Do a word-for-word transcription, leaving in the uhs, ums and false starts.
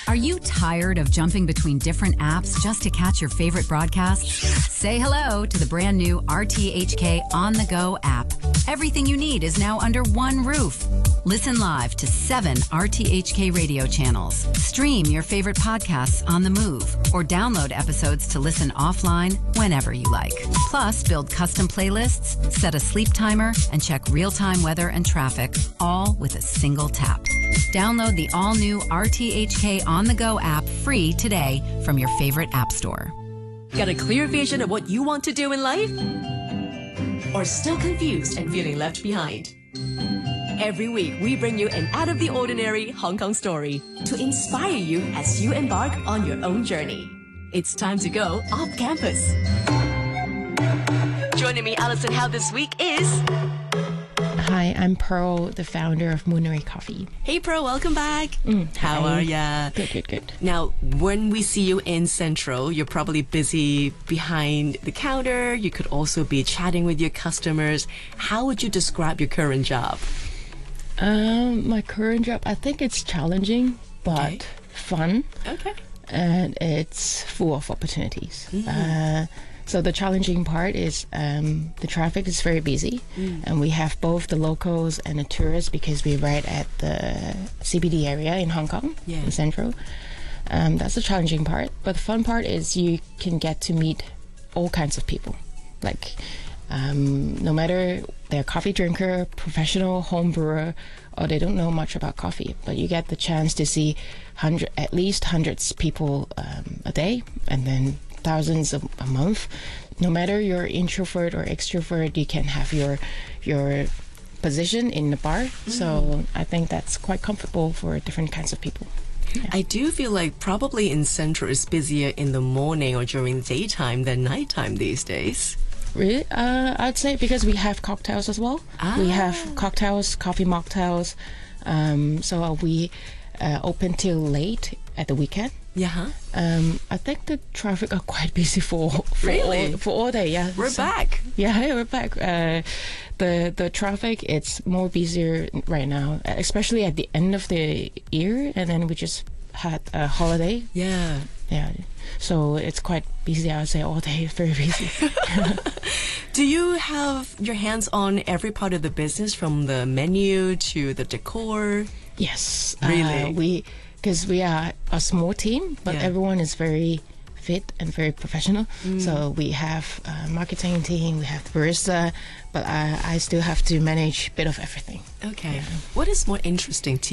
Are you tired of jumping between different apps just to catch your favorite broadcasts? Say hello to the brand new R T H K On The Go app. Everything you need is now under one roof. Listen live to seven R T H K radio channels. Stream your favorite podcasts on the move or download episodes to listen offline whenever you like. Plus, build custom playlists, set a sleep timer, and check real-time weather and traffic, all with a single tap. Download the all-new R T H K On The Go app free today from your favorite app store. Got a clear vision of what you want to do in life? Or still confused and feeling left behind? Every week, we bring you an out-of-the-ordinary Hong Kong story to inspire you as you embark on your own journey. It's time to go off campus. Joining me, Alison Howe, this week is... Hi, I'm Pearl, the founder of Moonery Coffee. Hey, Pearl, welcome back. Mm, How hi. are ya? Good, good, good. Now, when we see you in Central, you're probably busy behind the counter. You could also be chatting with your customers. How would you describe your current job? Um, my current job, I think it's challenging, but Okay. fun. Okay. And it's full of opportunities. Mm. Uh, so the challenging part is um, the traffic is very busy, Mm. and we have both the locals and the tourists because we're right at the C B D area in Hong Kong, Yeah. in Central. Um, that's the challenging part. But the fun part is you can get to meet all kinds of people. Like, um, no matter they're a coffee drinker, professional home brewer, or they don't know much about coffee, but you get the chance to see hundred, at least hundreds of people um, a day, and then thousands a, a month. No matter you're introvert or extrovert, you can have your your position in the bar. Mm. So I think that's quite comfortable for different kinds of people. Yeah. I do feel like probably in Central it's busier in the morning or during the daytime than nighttime these days. Really? Uh, I'd say because we have cocktails as well. Ah. We have cocktails, coffee mocktails. Um, so we uh, open till late at the weekend. Yeah. Huh? Um, I think the traffic are quite busy for for, Really? all, for all day. Yeah, We're So- back. Yeah, hey, we're back. Uh, the the traffic it's more busier right now, especially at the end of the year, and then we just had a holiday. Yeah. Yeah, so it's quite busy. I would say all day, very busy. Do you have your hands on every part of the business, from the menu to the decor? Yes, Really? Uh, we because we are a small team, but Yeah. everyone is very fit and very professional. So we have a marketing team, we have the barista, but I, I still have to manage a bit of everything. Okay. What is more interesting to